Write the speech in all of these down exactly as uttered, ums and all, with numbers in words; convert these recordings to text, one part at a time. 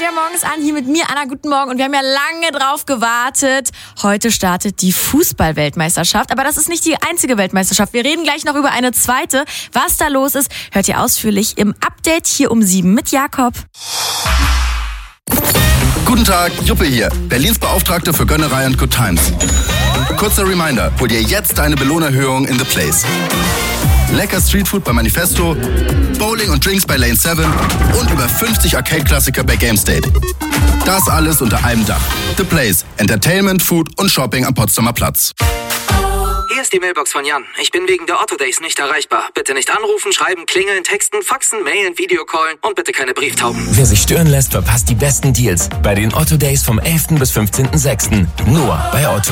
wieder morgens an, hier mit mir, Anna, guten Morgen. Und wir haben ja lange drauf gewartet. Heute startet die Fußball-Weltmeisterschaft. Aber das ist nicht die einzige Weltmeisterschaft. Wir reden gleich noch über eine zweite. Was da los ist, hört ihr ausführlich im Update hier um sieben mit Jakob. Guten Tag, Juppe hier, Berlins Beauftragte für Gönnerei und Good Times. Kurzer Reminder, hol dir jetzt deine Belohnerhöhung in The Place. Lecker Streetfood bei Manifesto, Bowling und Drinks bei Lane sieben und über fünfzig Arcade-Klassiker bei GameState. Das alles unter einem Dach. The Place. Entertainment, Food und Shopping am Potsdamer Platz. Hier ist die Mailbox von Jan. Ich bin wegen der Otto Days nicht erreichbar. Bitte nicht anrufen, schreiben, klingeln, texten, faxen, mailen, Videocallen und bitte keine Brieftauben. Wer sich stören lässt, verpasst die besten Deals bei den Otto Days vom elften bis fünfzehnten sechsten Nur bei Otto.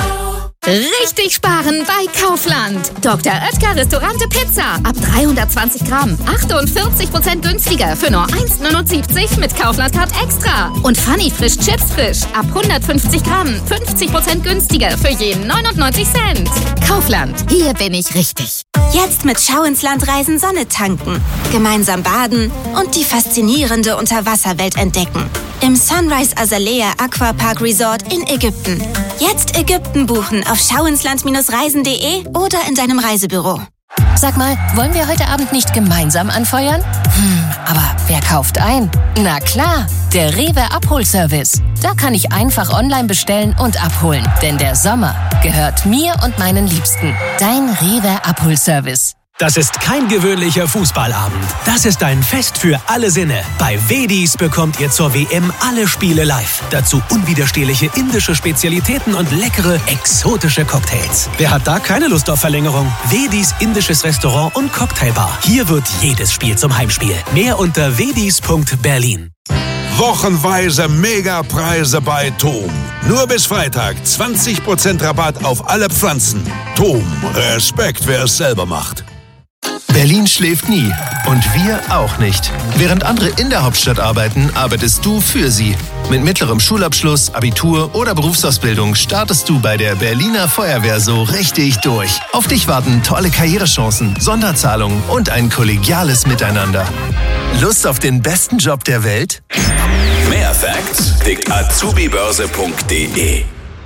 Richtig sparen bei Kaufland. Doktor Oetker Restaurante Pizza. Ab dreihundertzwanzig Gramm. achtundvierzig Prozent günstiger für nur eins neunundsiebzig mit Kaufland-Card extra. Und Funny Frisch Chips Frisch. Ab hundertfünfzig Gramm. fünfzig Prozent günstiger für jeden neunundneunzig Cent. Kaufland. Hier bin ich richtig. Jetzt mit Schau ins Land reisen, Sonne tanken. Gemeinsam baden und die faszinierende Unterwasserwelt entdecken. Im Sunrise Azalea Aquapark Resort in Ägypten. Jetzt Ägypten buchen auf schauinsland reisen punkt de oder in deinem Reisebüro. Sag mal, wollen wir heute Abend nicht gemeinsam anfeuern? Hm, aber wer kauft ein? Na klar, der Rewe Abholservice. Da kann ich einfach online bestellen und abholen. Denn der Sommer gehört mir und meinen Liebsten. Dein Rewe Abholservice. Das ist kein gewöhnlicher Fußballabend. Das ist ein Fest für alle Sinne. Bei Wedis bekommt ihr zur W M alle Spiele live. Dazu unwiderstehliche indische Spezialitäten und leckere, exotische Cocktails. Wer hat da keine Lust auf Verlängerung? Wedis indisches Restaurant und Cocktailbar. Hier wird jedes Spiel zum Heimspiel. Mehr unter wedis punkt berlin. Wochenweise Megapreise bei Tom. Nur bis Freitag zwanzig Prozent Rabatt auf alle Pflanzen. Tom, Respekt, wer es selber macht. Berlin schläft nie. Und wir auch nicht. Während andere in der Hauptstadt arbeiten, arbeitest du für sie. Mit mittlerem Schulabschluss, Abitur oder Berufsausbildung startest du bei der Berliner Feuerwehr so richtig durch. Auf dich warten tolle Karrierechancen, Sonderzahlungen und ein kollegiales Miteinander. Lust auf den besten Job der Welt? Mehr Facts liegt azubibörse punkt de.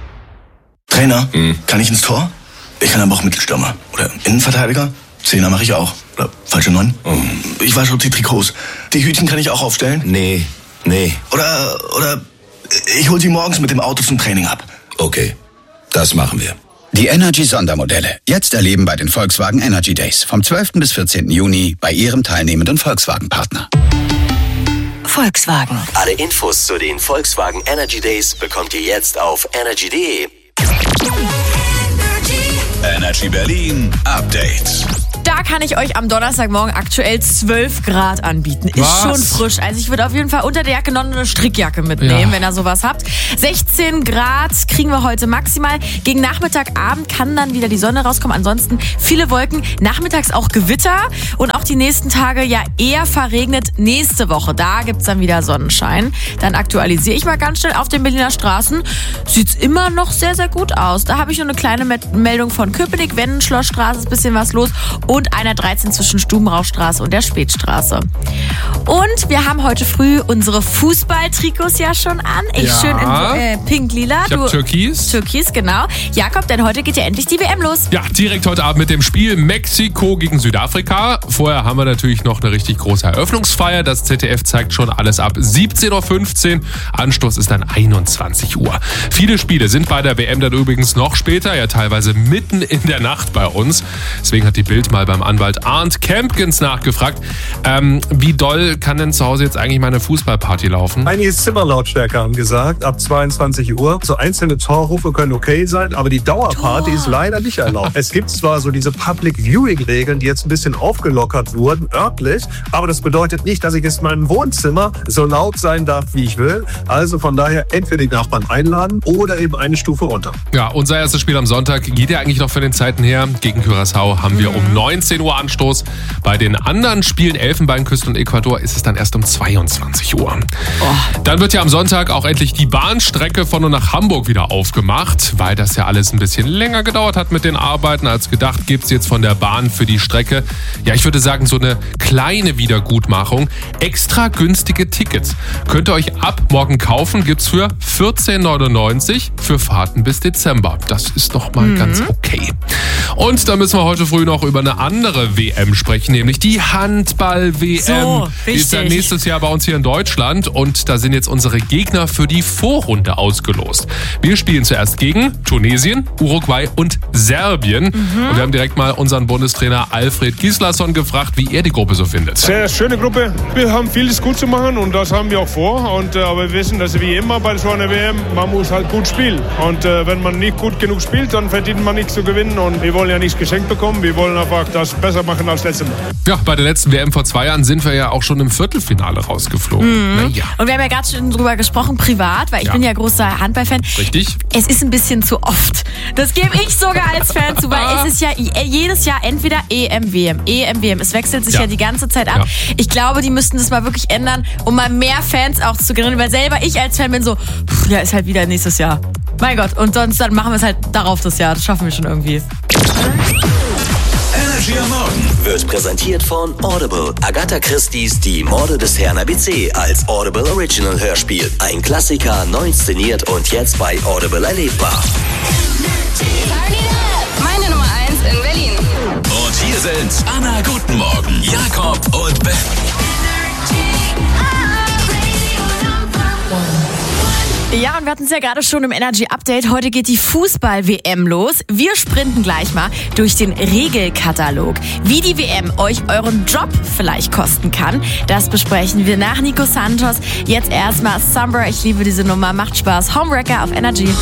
Trainer, hm. kann ich ins Tor? Ich kann aber auch Mittelstürmer. Oder Innenverteidiger? Zehner mache ich auch. Oder falsche Neun? Oh. Ich wasche die Trikots. Die Hütchen kann ich auch aufstellen? Nee, nee. Oder, oder ich hole sie morgens mit dem Auto zum Training ab. Okay, das machen wir. Die Energy-Sondermodelle. Jetzt erleben bei den Volkswagen Energy Days. Vom zwölften bis vierzehnten Juni bei Ihrem teilnehmenden Volkswagen-Partner. Volkswagen. Alle Infos zu den Volkswagen Energy Days bekommt ihr jetzt auf energy punkt de. Energy Berlin Update. Da kann ich euch am Donnerstagmorgen aktuell zwölf Grad anbieten. Ist Was? schon frisch. Also ich würde auf jeden Fall unter der Jacke noch eine Strickjacke mitnehmen, Ja. wenn ihr sowas habt. sechzehn Grad kriegen wir heute maximal. Gegen Nachmittagabend kann dann wieder die Sonne rauskommen. Ansonsten viele Wolken. Nachmittags auch Gewitter. Und auch die nächsten Tage ja eher verregnet. Nächste Woche, da gibt's dann wieder Sonnenschein. Dann aktualisiere ich mal ganz schnell. Auf den Berliner Straßen sieht's immer noch sehr, sehr gut aus. Da habe ich nur eine kleine Meldung von Köpenick. Wendenschlossstraße ist ein bisschen was los. Und einer dreizehn zwischen Stubenrauchstraße und der Spätstraße. Und wir haben heute früh unsere Fußballtrikots ja schon an. Ich Ja. schön in äh, pink-lila. Ich hab Türkis. Türkis, genau. Jakob, denn heute geht ja endlich die W M los. Ja, direkt heute Abend mit dem Spiel Mexiko gegen Südafrika. Vorher haben wir natürlich noch eine richtig große Eröffnungsfeier. Das Z D F zeigt schon alles ab siebzehn Uhr fünfzehn. Anstoß ist dann einundzwanzig Uhr. Viele Spiele sind bei der W M dann übrigens noch später, ja teilweise mitten in der Nacht bei uns. Deswegen hat die Bild mal beim Anwalt Arndt Kempkens nachgefragt, ähm, wie doll kann denn zu Hause jetzt eigentlich meine Fußballparty laufen? Einige Zimmerlautstärke haben gesagt, ab zweiundzwanzig Uhr. So einzelne Torrufe können okay sein, aber die Dauerparty Tor. ist leider nicht erlaubt. Es gibt zwar so diese Public Viewing-Regeln, die jetzt ein bisschen aufgelockert wurden, örtlich, aber das bedeutet nicht, dass ich jetzt in meinem Wohnzimmer so laut sein darf, wie ich will. Also von daher entweder die Nachbarn einladen oder eben eine Stufe runter. Ja, unser erstes Spiel am Sonntag geht ja eigentlich noch von den Zeiten her. Gegen Curaçao haben wir um neun neunzehn Uhr Anstoß. Bei den anderen Spielen Elfenbeinküste und Ecuador ist es dann erst um zweiundzwanzig Uhr. Oh. Dann wird ja am Sonntag auch endlich die Bahnstrecke von und nach Hamburg wieder aufgemacht. Weil das ja alles ein bisschen länger gedauert hat mit den Arbeiten als gedacht, gibt es jetzt von der Bahn für die Strecke, ja ich würde sagen so eine kleine Wiedergutmachung. Extra günstige Tickets könnt ihr euch ab morgen kaufen, gibt's für vierzehn neunundneunzig für Fahrten bis Dezember. Das ist doch mal mhm. ganz okay. Und da müssen wir heute früh noch über eine andere W M sprechen, nämlich die Handball-W M. So, die ist ja nächstes Jahr bei uns hier in Deutschland und da sind jetzt unsere Gegner für die Vorrunde ausgelost. Wir spielen zuerst gegen Tunesien, Uruguay und Serbien. Mhm. Und wir haben direkt mal unseren Bundestrainer Alfred Gislason gefragt, wie er die Gruppe so findet. Sehr schöne Gruppe. Wir haben vieles gut zu machen und das haben wir auch vor. Und, äh, aber wir wissen, dass wie immer bei so einer W M, man muss halt gut spielen. Und äh, wenn man nicht gut genug spielt, dann verdient man nichts zu gewinnen. Und wir wollen ja nichts geschenkt bekommen. Wir wollen einfach das besser machen als letztes Mal. Ja, bei der letzten W M vor zwei Jahren sind wir ja auch schon im Viertelfinale rausgeflogen. Mhm. Naja. Und wir haben ja gerade schon drüber gesprochen, privat, weil ich Ja. bin ja großer Handballfan. Richtig. Es ist ein bisschen zu oft. Das gebe ich sogar als Fan zu, weil es ist ja jedes Jahr entweder E M, W M, E M, W M. Es wechselt sich ja, Ja. die ganze Zeit ab. Ja. Ich glaube, die müssten das mal wirklich ändern, um mal mehr Fans auch zu gewinnen, weil selber ich als Fan bin so, pff, ja, ist halt wieder nächstes Jahr. Mein Gott, und sonst dann machen wir es halt darauf das Jahr. Das schaffen wir schon irgendwie. Energy am Morgen wird präsentiert von Audible. Agatha Christie's Die Morde des Herrn A B C als Audible Original Hörspiel. Ein Klassiker, neu inszeniert und jetzt bei Audible erlebbar. Meine Nummer eins in Berlin. Und hier sind Anna, guten Morgen, Jakob und Ben. Ja, und wir hatten es ja gerade schon im Energy Update. Heute geht die Fußball-W M los. Wir sprinten gleich mal durch den Regelkatalog. Wie die W M euch euren Job vielleicht kosten kann, das besprechen wir nach Nico Santos. Jetzt erstmal Summer. Ich liebe diese Nummer. Macht Spaß. Homewrecker auf Energy.